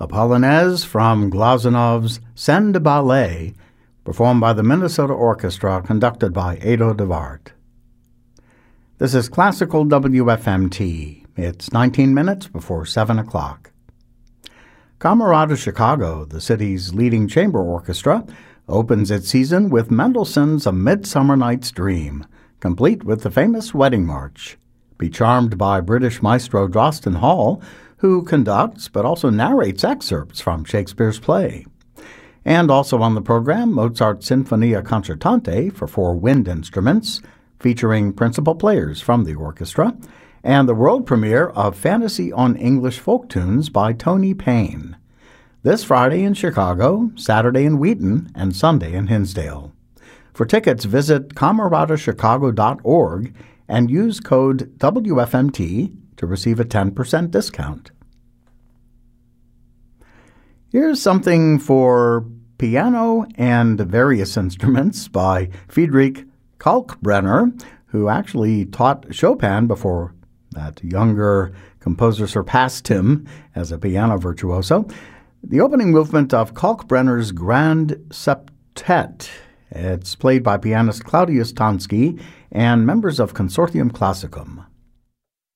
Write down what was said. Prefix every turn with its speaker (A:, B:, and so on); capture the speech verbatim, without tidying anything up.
A: a Polonaise from Glazunov's Scène de Ballet, performed by the Minnesota Orchestra, conducted by Edo de Wart. This is Classical W F M T. It's nineteen minutes before seven o'clock. Camerata Chicago, the city's leading chamber orchestra, opens its season with Mendelssohn's A Midsummer Night's Dream, complete with the famous Wedding March. Be charmed by British maestro Drosten Hall, who conducts but also narrates excerpts from Shakespeare's play. And also on the program, Mozart's Sinfonia Concertante for four wind instruments, featuring principal players from the orchestra, and the world premiere of Fantasy on English Folk Tunes by Tony Payne. This Friday in Chicago, Saturday in Wheaton, and Sunday in Hinsdale. For tickets, visit camerata chicago dot org and use code W F M T to receive a ten percent discount. Here's something for piano and various instruments by Friedrich Kalkbrenner, who actually taught Chopin before that younger composer surpassed him as a piano virtuoso. The opening movement of Kalkbrenner's Grand Septet. It's played by pianist Claudius Tansky and members of Consortium Classicum.